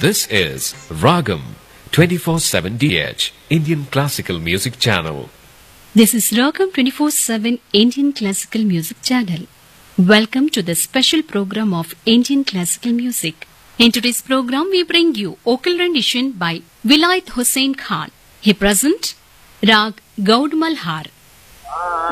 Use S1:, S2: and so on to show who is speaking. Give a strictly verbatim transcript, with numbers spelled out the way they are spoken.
S1: This is Ragam twenty-four seven D H Indian Classical Music Channel.
S2: This is Ragam twenty-four seven Indian Classical Music Channel. Welcome to the special program of Indian Classical Music. In today's program, we bring you vocal rendition by Vilayat Hussain Khan. He present Rag Gaud Malhar.